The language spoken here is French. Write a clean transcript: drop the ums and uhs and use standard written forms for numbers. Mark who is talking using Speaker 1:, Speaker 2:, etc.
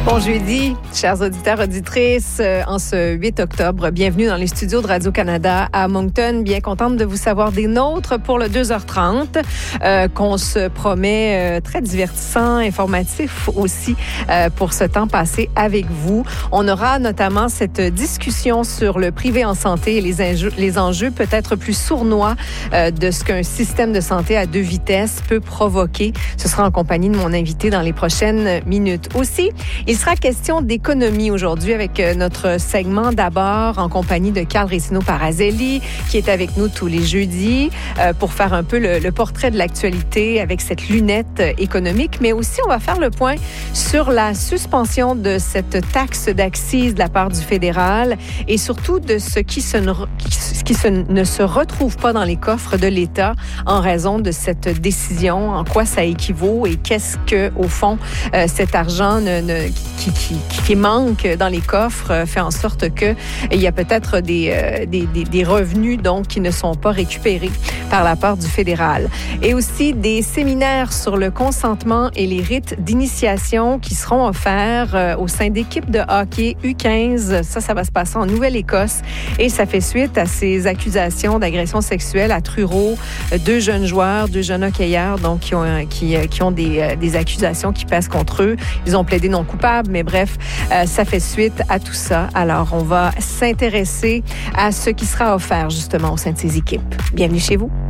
Speaker 1: Bon jeudi, chers auditeurs, auditrices, en ce 8 octobre, bienvenue dans les studios de Radio-Canada à Moncton. Bien contente de vous savoir des nôtres pour le 2h30, qu'on se promet très divertissant, informatif aussi pour ce temps passé avec vous. On aura notamment cette discussion sur le privé en santé et les enjeux peut-être plus sournois de ce qu'un système de santé à deux vitesses peut provoquer. Ce sera en compagnie de mon invité dans les prochaines minutes. Aussi, il sera question d'économie aujourd'hui avec notre segment d'abord en compagnie de Carl Récino-Parazelli qui est avec nous tous les jeudis pour faire un peu le portrait de l'actualité avec cette lunette économique. Mais aussi, on va faire le point sur la suspension de cette taxe d'accise de la part du fédéral et surtout de ce qui ne se retrouve pas dans les coffres de l'État en raison de cette décision, en quoi ça équivaut et qu'est-ce que, au fond, cet argent qui manque dans les coffres fait en sorte que il y a peut-être des revenus donc qui ne sont pas récupérés par la part du fédéral. Et aussi des séminaires sur le consentement et les rites d'initiation qui seront offerts au sein d'équipes de hockey U15. Ça va se passer en Nouvelle-Écosse et ça fait suite à ces accusations d'agression sexuelle à Truro. Deux jeunes joueurs, deux jeunes hockeyeurs donc qui ont des accusations qui pèsent contre eux. Ils ont plaidé non coupables, mais bref, ça fait suite à tout ça. Alors, on va s'intéresser à ce qui sera offert justement au sein de ces équipes. Bienvenue chez vous.